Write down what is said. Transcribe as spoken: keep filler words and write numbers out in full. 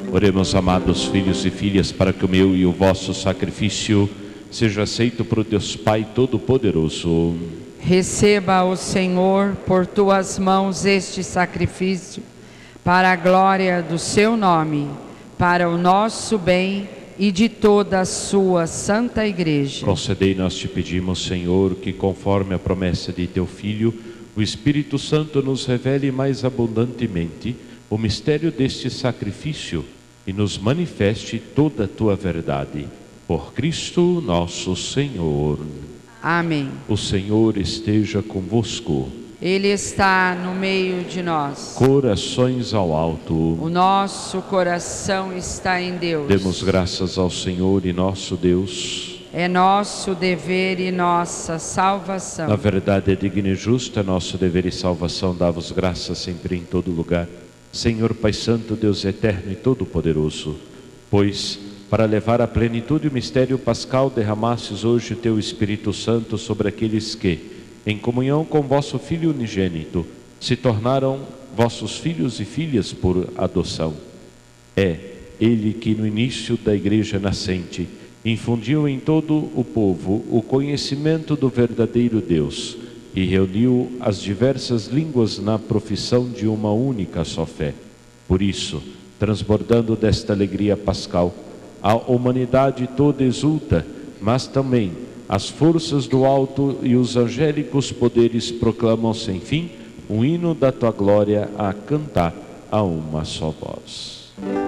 Oremos, amados filhos e filhas, para que o meu e o vosso sacrifício seja aceito por Deus Pai Todo-Poderoso. Receba o Senhor por tuas mãos este sacrifício, para a glória do seu nome, para o nosso bem e de toda a sua santa Igreja. Concedei, nós te pedimos, Senhor, que conforme a promessa de teu Filho, o Espírito Santo nos revele mais abundantemente o mistério deste sacrifício e nos manifeste toda a tua verdade. Por Cristo nosso Senhor. Amém. O Senhor esteja convosco. Ele está no meio de nós. Corações ao alto. O nosso coração está em Deus. Demos graças ao Senhor e nosso Deus. É nosso dever e nossa salvação. Na verdade é digno e justo, é nosso dever e salvação dar-vos graças sempre em todo lugar. Senhor Pai Santo, Deus eterno e todo-poderoso, pois para levar à plenitude o mistério pascal derramastes hoje o teu Espírito Santo sobre aqueles que, em comunhão com vosso Filho unigênito, se tornaram vossos filhos e filhas por adoção. É Ele que no início da Igreja nascente infundiu em todo o povo o conhecimento do verdadeiro Deus e reuniu as diversas línguas na profissão de uma única só fé. Por isso, transbordando desta alegria pascal, a humanidade toda exulta, mas também as forças do alto e os angélicos poderes proclamam sem fim um hino da tua glória a cantar a uma só voz.